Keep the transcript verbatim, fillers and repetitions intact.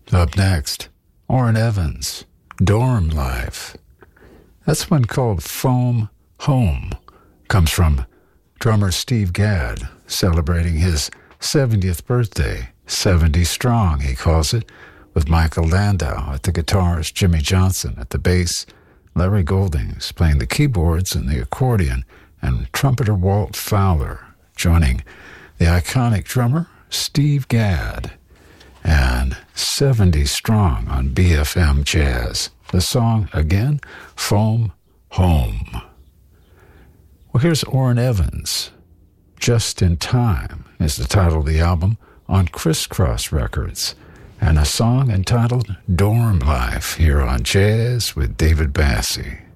Up next, Orrin Evans, Dorm Life. That's one called Foam Home. Comes from drummer Steve Gadd, celebrating his seventieth birthday. seventy strong, he calls it, with Michael Landau at the guitars, Jimmy Johnson at the bass, Larry Goldings playing the keyboards and the accordion, and trumpeter Walt Fowler joining the iconic drummer Steve Gadd. And seventy strong on B F M Jazz. The song, again, Foam Home. Well, here's Orrin Evans. Just in Time is the title of the album on Crisscross Records, and a song entitled Dorm Life here on Jazz with David Bassey.